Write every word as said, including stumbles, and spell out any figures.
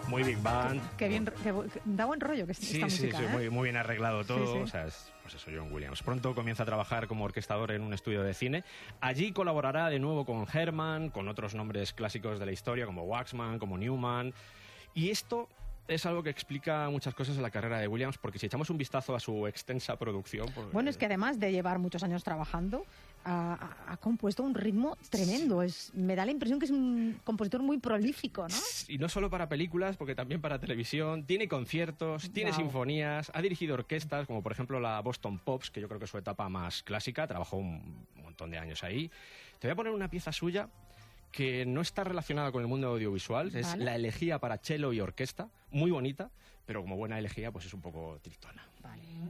Muy Big Band. Qué bien, qué, que da buen rollo que sí, esta sí, música, sí, ¿eh? muy, muy bien arreglado todo. Sí, sí. O sea, es, pues eso, John Williams. Pronto comienza a trabajar como orquestador en un estudio de cine. Allí colaborará de nuevo con Herman, con otros nombres clásicos de la historia, como Waxman, como Newman. Y esto es algo que explica muchas cosas en la carrera de Williams, porque si echamos un vistazo a su extensa producción... Pues, bueno, es que además de llevar muchos años trabajando, ha, ha, ha compuesto un ritmo tremendo. Es, me da la impresión que es un compositor muy prolífico, ¿no? Y no solo para películas, porque también para televisión. Tiene conciertos, tiene Wow. sinfonías, ha dirigido orquestas, como por ejemplo la Boston Pops, que yo creo que es su etapa más clásica. Trabajó un montón de años ahí. Te voy a poner una pieza suya que no está relacionada con el mundo audiovisual, es Vale. la elegía para cello y orquesta, muy bonita, pero como buena elegía pues es un poco tristona. Vale.